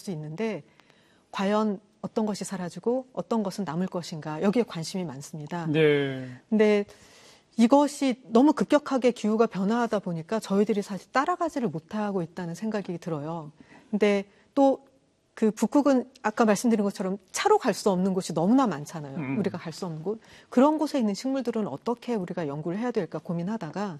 수 있는데 과연 어떤 것이 사라지고 어떤 것은 남을 것인가 여기에 관심이 많습니다. 네. 근데 이것이 너무 급격하게 기후가 변화하다 보니까 저희들이 사실 따라가지를 못하고 있다는 생각이 들어요. 근데 또 그 북극은 아까 말씀드린 것처럼 차로 갈 수 없는 곳이 너무나 많잖아요. 우리가 갈 수 없는 곳. 그런 곳에 있는 식물들은 어떻게 우리가 연구를 해야 될까 고민하다가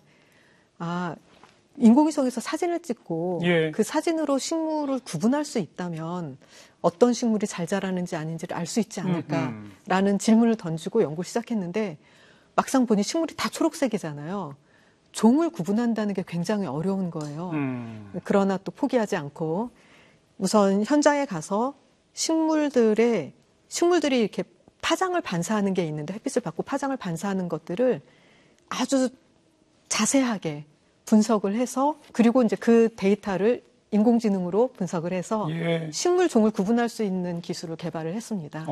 인공위성에서 사진을 찍고 예. 그 사진으로 식물을 구분할 수 있다면 어떤 식물이 잘 자라는지 아닌지를 알 수 있지 않을까라는 질문을 던지고 연구를 시작했는데 막상 보니 식물이 다 초록색이잖아요. 종을 구분한다는 게 굉장히 어려운 거예요. 그러나 또 포기하지 않고 우선 현장에 가서 식물들이 이렇게 파장을 반사하는 게 있는데 햇빛을 받고 파장을 반사하는 것들을 아주 자세하게 분석을 해서 그리고 이제 그 데이터를 인공지능으로 분석을 해서 예. 식물 종을 구분할 수 있는 기술을 개발을 했습니다.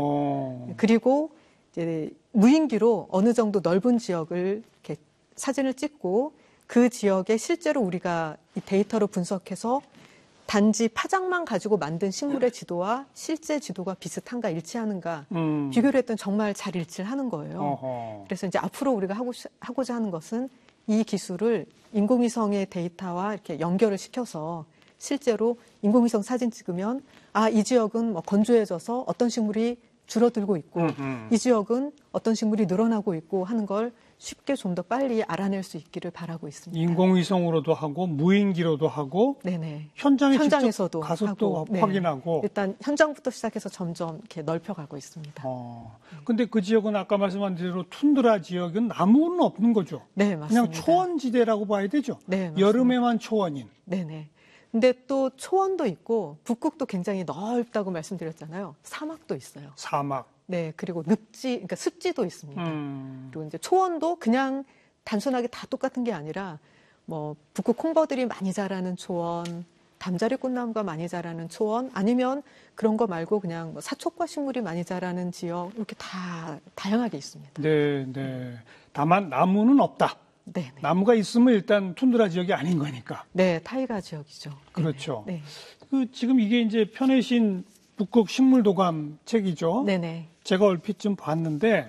그리고 이제 무인기로 어느 정도 넓은 지역을 이렇게 사진을 찍고 그 지역에 실제로 우리가 이 데이터로 분석해서 단지 파장만 가지고 만든 식물의 지도와 실제 지도가 비슷한가 일치하는가 비교를 했더니 정말 잘 일치를 하는 거예요. 그래서 이제 앞으로 우리가 하고자 하는 것은 이 기술을 인공위성의 데이터와 이렇게 연결을 시켜서 실제로 인공위성 사진 찍으면 이 지역은 뭐 건조해져서 어떤 식물이 줄어들고 있고 이 지역은 어떤 식물이 늘어나고 있고 하는 걸 쉽게 좀 더 빨리 알아낼 수 있기를 바라고 있습니다. 인공위성으로도 하고 무인기로도 하고 네네. 현장에서도 직접 가서 하고, 또 확인하고 일단 현장부터 시작해서 점점 이렇게 넓혀가고 있습니다. 근데 그 지역은 아까 말씀한 대로 툰드라 지역은 나무는 없는 거죠? 네, 맞습니다. 그냥 초원지대라고 봐야 되죠? 네, 맞습니다. 여름에만 초원인. 네네. 근데 또 초원도 있고 북극도 굉장히 넓다고 말씀드렸잖아요. 사막도 있어요. 사막. 네, 그리고 그러니까 습지도 있습니다. 그리고 이제 초원도 그냥 단순하게 다 똑같은 게 아니라 뭐 북극 콩버들이 많이 자라는 초원, 잠자리 꽃나무가 많이 자라는 초원, 아니면 그런 거 말고 그냥 뭐 사촉과 식물이 많이 자라는 지역 이렇게 다 다양하게 있습니다. 네, 네. 다만 나무는 없다. 네. 나무가 있으면 일단 툰드라 지역이 아닌 거니까. 네, 타이가 지역이죠. 그렇죠. 네. 지금 이게 이제 펴내신 북극 식물도감 책이죠. 네네. 제가 얼핏 좀 봤는데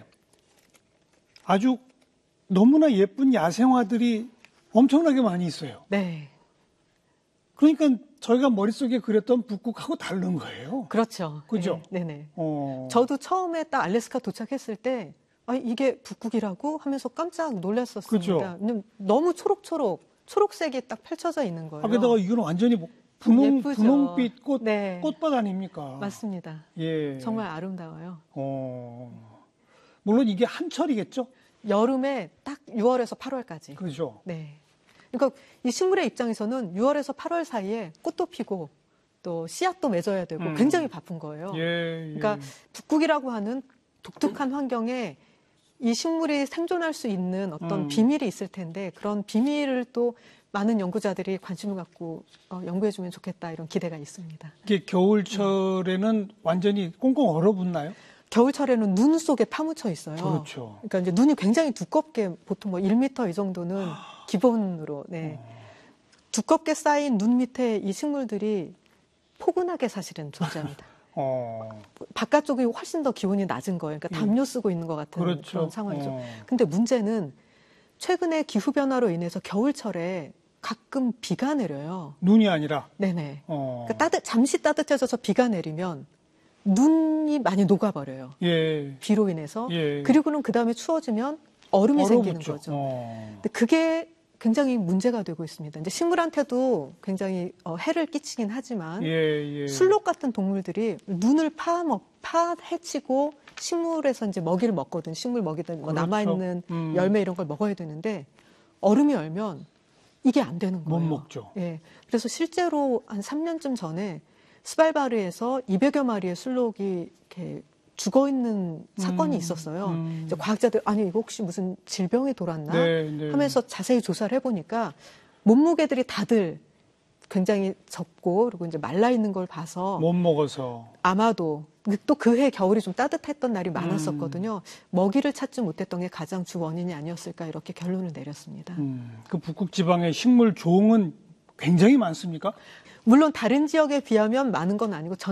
아주 너무나 예쁜 야생화들이 엄청나게 많이 있어요. 네. 그러니까 저희가 머릿속에 그렸던 북극하고 다른 거예요. 그렇죠. 그죠? 네네. 저도 처음에 딱 알래스카 도착했을 때 이게 북극이라고 하면서 깜짝 놀랐었습니다. 그죠? 너무 초록색이 딱 펼쳐져 있는 거예요. 게다가 이건 완전히 분홍빛 꽃밭 아닙니까? 맞습니다. 예. 정말 아름다워요. 물론 이게 한철이겠죠? 여름에 딱 6월에서 8월까지. 그렇죠. 네. 그러니까 이 식물의 입장에서는 6월에서 8월 사이에 꽃도 피고 또 씨앗도 맺어야 되고 굉장히 바쁜 거예요. 그러니까 북극이라고 하는 독특한 환경에 이 식물이 생존할 수 있는 어떤 비밀이 있을 텐데 그런 비밀을 또 많은 연구자들이 관심을 갖고 연구해주면 좋겠다 이런 기대가 있습니다. 이게 겨울철에는 완전히 꽁꽁 얼어붙나요? 겨울철에는 눈 속에 파묻혀 있어요. 그렇죠. 그러니까 이제 눈이 굉장히 두껍게 보통 뭐 1m 이 정도는 기본으로 두껍게 쌓인 눈 밑에 이 식물들이 포근하게 사실은 존재합니다. 바깥쪽이 훨씬 더 기온이 낮은 거예요. 그러니까 담요 쓰고 있는 것 같은 그렇죠. 그런 상황이죠. 근데 문제는 최근에 기후 변화로 인해서 겨울철에 가끔 비가 내려요. 눈이 아니라? 네네. 그러니까 잠시 따뜻해져서 비가 내리면 눈이 많이 녹아버려요. 예. 비로 인해서. 예. 그리고는 그 다음에 추워지면 얼음이 생기는 거죠. 근데 그게 굉장히 문제가 되고 있습니다. 이제 식물한테도 굉장히 해를 끼치긴 하지만 술록 같은 동물들이 눈을 파헤치고 식물에서 이제 먹이를 먹거든. 식물 먹이든 뭐 그렇죠. 남아있는 열매 이런 걸 먹어야 되는데 얼음이 얼면 이게 안 되는 거예요. 못 먹죠. 예. 그래서 실제로 한 3년쯤 전에 스발바르에서 200여 마리의 술록이 이렇게 죽어 있는 사건이 있었어요. 이제 과학자들 이거 혹시 무슨 질병이 돌았나 하면서 자세히 조사를 해보니까 몸무게들이 다들 굉장히 적고 그리고 이제 말라 있는 걸 봐서 못 먹어서 아마도 또 그 해 겨울이 좀 따뜻했던 날이 많았었거든요. 먹이를 찾지 못했던 게 가장 주 원인이 아니었을까 이렇게 결론을 내렸습니다. 그 북극 지방의 식물 종은 굉장히 많습니까? 물론 다른 지역에 비하면 많은 건 아니고